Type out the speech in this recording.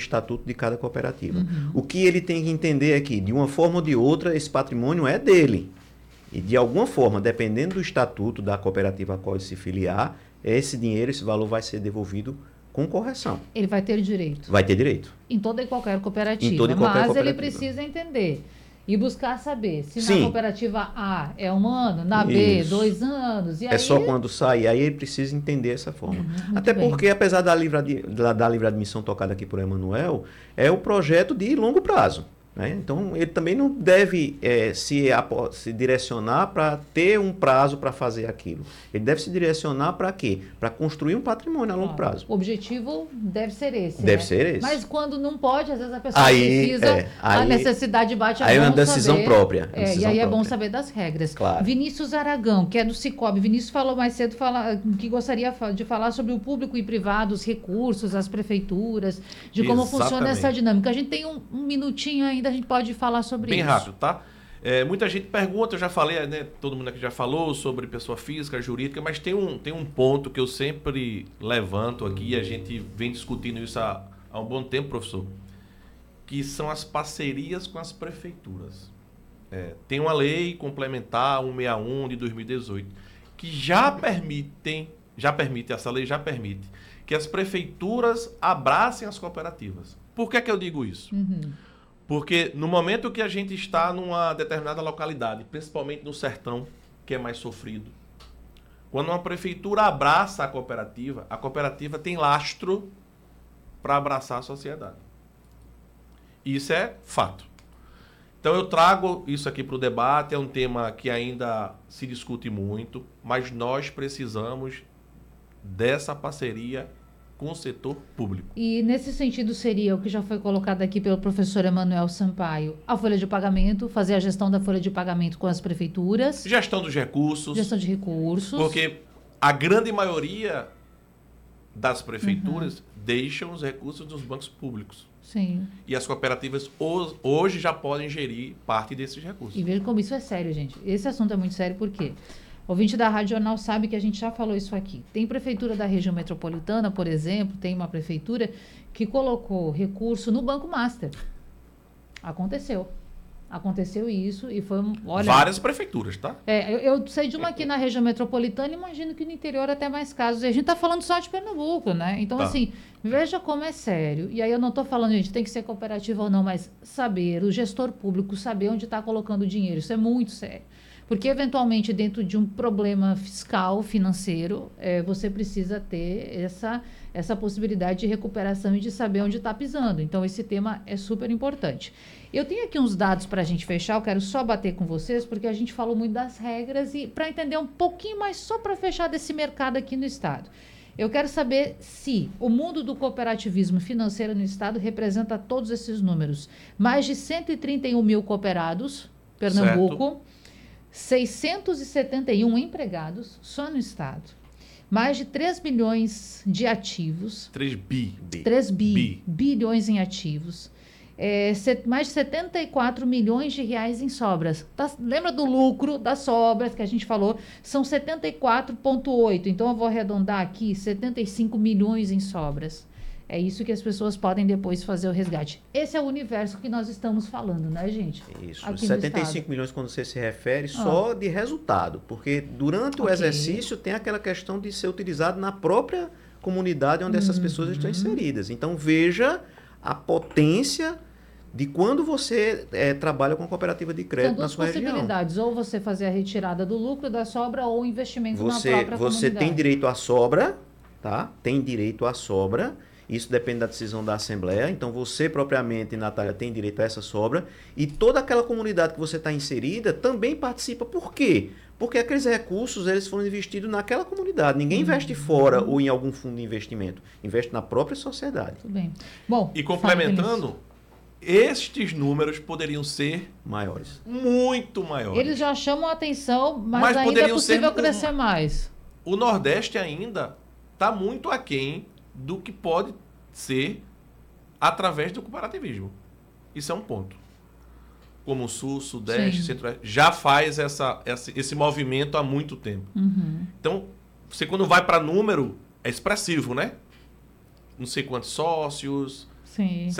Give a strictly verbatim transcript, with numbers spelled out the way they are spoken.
estatuto de cada cooperativa. Uhum. O que ele tem que entender é que, de uma forma ou de outra, esse patrimônio é dele. E, de alguma forma, dependendo do estatuto da cooperativa a qual ele se filiar, esse dinheiro, esse valor vai ser devolvido com correção. Ele vai ter direito. Vai ter direito. Em toda e qualquer cooperativa. Em toda e qualquer mas cooperativa. Ele precisa entender e buscar saber se Sim. na cooperativa A é um ano, na B, Isso. dois anos. E é aí... só quando sair, aí ele precisa entender essa forma. Uhum, Até bem. porque, apesar da livre, da, da livre admissão tocada aqui por Emanuel, é o projeto de longo prazo. Né? Então, ele também não deve é, se, se direcionar para ter um prazo para fazer aquilo. Ele deve se direcionar para quê? Para construir um patrimônio a longo Claro. prazo. O objetivo deve ser esse. Deve né? ser esse. Mas quando não pode, às vezes a pessoa aí, precisa, é, aí, a necessidade bate a Aí é bom uma decisão saber, própria. É, decisão e aí própria. é bom saber das regras. Claro. Vinícius Aragão, que é do Cicobi. Vinícius falou mais cedo fala, que gostaria de falar sobre o público e privado, os recursos, as prefeituras, de como Exatamente. funciona essa dinâmica. A gente tem um, um minutinho ainda, a gente pode falar sobre Bem isso. Bem rápido, tá? É, muita gente pergunta, eu já falei, né, todo mundo aqui já falou sobre pessoa física, jurídica, mas tem um, tem um ponto que eu sempre levanto aqui, e a gente vem discutindo isso há, há um bom tempo, professor, que são as parcerias com as prefeituras. É, tem uma lei complementar, cento e sessenta e um de dois mil e dezoito, que já permitem, já permite, essa lei já permite, que as prefeituras abracem as cooperativas. Por que é que eu digo isso? Uhum. Porque no momento que a gente está numa determinada localidade, principalmente no sertão, que é mais sofrido, quando uma prefeitura abraça a cooperativa, a cooperativa tem lastro para abraçar a sociedade. Isso é fato. Então eu trago isso aqui para o debate, é um tema que ainda se discute muito, mas nós precisamos dessa parceria com o setor público. E nesse sentido seria o que já foi colocado aqui pelo professor Emanuel Sampaio, a folha de pagamento, fazer a gestão da folha de pagamento com as prefeituras. Gestão dos recursos. Gestão de recursos. Porque a grande maioria das prefeituras uhum. deixam os recursos dos bancos públicos. Sim. E as cooperativas hoje já podem gerir parte desses recursos. E veja como isso é sério, gente. Esse assunto é muito sério, por quê? O ouvinte da Rádio Jornal sabe que a gente já falou isso aqui. Tem prefeitura da região metropolitana, por exemplo, tem uma prefeitura que colocou recurso no Banco Master. Aconteceu. Aconteceu isso e foi... Olha, várias prefeituras, tá? É, eu, eu sei de uma aqui na região metropolitana, imagino que no interior até mais casos. E a gente está falando só de Pernambuco, né? Então, tá. assim, veja como é sério. E aí eu não estou falando, gente, tem que ser cooperativa ou não, mas saber, o gestor público saber onde está colocando o dinheiro. Isso é muito sério. Porque, eventualmente, dentro de um problema fiscal, financeiro, é, você precisa ter essa, essa possibilidade de recuperação e de saber onde está pisando. Então, esse tema é super importante. Eu tenho aqui uns dados para a gente fechar, eu quero só bater com vocês, porque a gente falou muito das regras e para entender um pouquinho mais, só para fechar desse mercado aqui no Estado. Eu quero saber se o mundo do cooperativismo financeiro no Estado representa todos esses números. Mais de cento e trinta e um mil cooperados, Pernambuco... Certo. seiscentos e setenta e um empregados só no estado. Mais de três bilhões de ativos. três bi. três bi, bi. bilhões em ativos. É, set, mais de setenta e quatro milhões de reais em sobras. Tá, lembra do lucro das sobras que a gente falou? São setenta e quatro vírgula oito. Então, eu vou arredondar aqui, setenta e cinco milhões em sobras. É isso que as pessoas podem depois fazer o resgate. Esse é o universo que nós estamos falando, né, gente? Isso. Aqui setenta e cinco milhões quando você se refere ah. só de resultado, porque durante o okay. exercício tem aquela questão de ser utilizado na própria comunidade onde uhum. essas pessoas estão inseridas. Então, veja a potência de quando você é, trabalha com a cooperativa de crédito na sua região. São duas possibilidades, ou você fazer a retirada do lucro da sobra ou investimento você, na própria você comunidade. Você tem direito à sobra, tá? Tem direito à sobra. Isso depende da decisão da Assembleia. Então, você propriamente, Natália, tem direito a essa sobra. E toda aquela comunidade que você está inserida também participa. Por quê? Porque aqueles recursos eles foram investidos naquela comunidade. Ninguém uhum. investe fora ou em algum fundo de investimento. Investe na própria sociedade. Tudo bem. Bom, e complementando, estes números poderiam ser maiores. Muito maiores. Eles já chamam a atenção, mas, mas ainda é possível ser... crescer mais. O Nordeste ainda está muito aquém do que pode ser através do cooperativismo. Isso é um ponto. Como o Sul, Sudeste, Centro-Oeste, já faz essa, essa, esse movimento há muito tempo. Uhum. Então, você quando vai para número, é expressivo, né? Não sei quantos sócios... Sim.